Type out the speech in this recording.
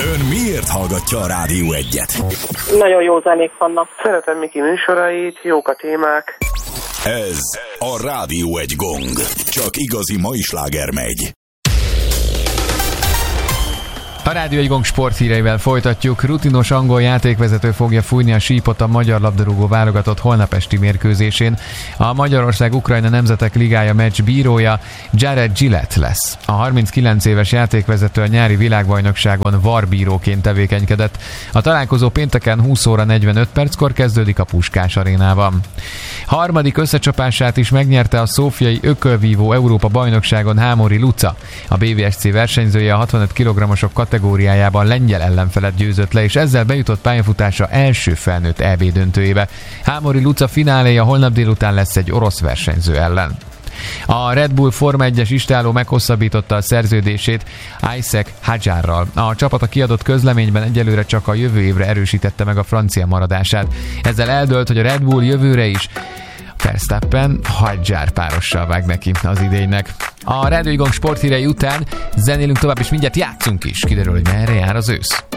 Ön miért hallgatja a Rádió 1-et? Nagyon jó zenék vannak. Szeretem Miki műsorait, jók a témák. Ez a Rádió 1 gong. Csak igazi mai sláger megy. A Rádió 1 gong sporthíreivel folytatjuk. Rutinos angol játékvezető fogja fújni a sípot a magyar labdarúgó válogatott holnap esti mérkőzésén. A Magyarország-Ukrajna Nemzetek Ligája meccs bírója Jared Gillett lesz. A 39 éves játékvezető a nyári világbajnokságon VAR-bíróként tevékenykedett. A találkozó pénteken 20 óra 45 perckor kezdődik a Puskás arénában. Harmadik összecsapását is megnyerte a szófiai ökölvívó Európa bajnokságon Hámori Luca. A BVSC versenyzője a 65 kg-osok kategóriájában lengyel ellenfelet győzött le, és ezzel bejutott pályafutása első felnőtt EB döntőjébe. Hámori Luca fináléja holnap délután lesz egy orosz versenyző ellen. A Red Bull Forma 1-es istálló meghosszabbította a szerződését Isaac Hadjarral. A csapat a kiadott közleményben egyelőre csak a jövő évre erősítette meg a francia maradását. Ezzel eldőlt, hogy a Red Bull jövőre is Verstappen Hadjar párossal vág neki az idénynek. A Rádió 1 gong sporthírei után zenélünk tovább, és mindjárt játszunk is. Kiderül, hogy merre jár az ősz.